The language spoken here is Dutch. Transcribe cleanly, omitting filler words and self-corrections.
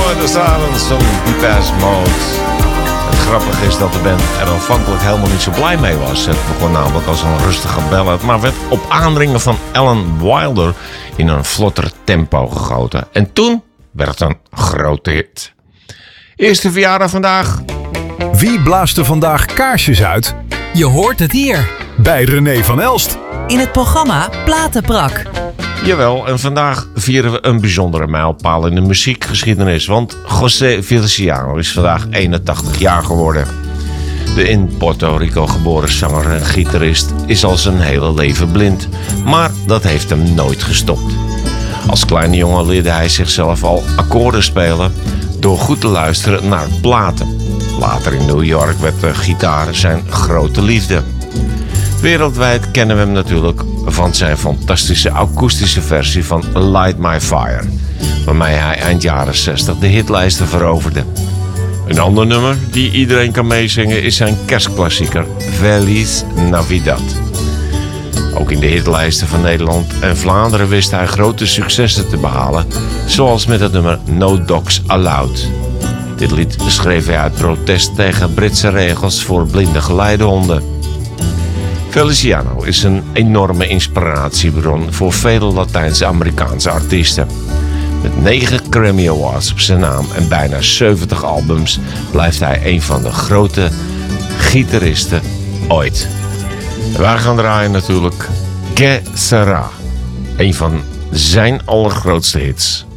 the Silence van Depeche Mode. Het grappige is dat de band er aanvankelijk helemaal niet zo blij mee was. Het begon namelijk als een rustige ballad, maar werd op aandringen van Alan Wilder in een vlotter tempo gegoten. En toen werd het een grote hit. Eerste verjaardag vandaag. Wie blaast er vandaag kaarsjes uit? Je hoort het hier. Bij René van Elst. In het programma Platenprak. Jawel, en vandaag vieren we een bijzondere mijlpaal in de muziekgeschiedenis. Want José Feliciano is vandaag 81 jaar geworden. De in Puerto Rico geboren zanger en gitarist is al zijn hele leven blind. Maar dat heeft hem nooit gestopt. Als kleine jongen leerde hij zichzelf al akkoorden spelen door goed te luisteren naar platen. Later in New York werd de gitaar zijn grote liefde. Wereldwijd kennen we hem natuurlijk van zijn fantastische akoestische versie van Light My Fire, waarmee hij eind jaren 60 de hitlijsten veroverde. Een ander nummer die iedereen kan meezingen is zijn kerstklassieker Feliz Navidad. Ook in de hitlijsten van Nederland en Vlaanderen wist hij grote successen te behalen, zoals met het nummer No Dogs Allowed. Dit lied schreef hij uit protest tegen Britse regels voor blinde geleidehonden. Feliciano is een enorme inspiratiebron voor vele Latijns-Amerikaanse artiesten. Met 9 Grammy Awards op zijn naam en bijna 70 albums blijft hij een van de grote gitaristen ooit. En wij gaan draaien natuurlijk Que Sera, een van zijn allergrootste hits.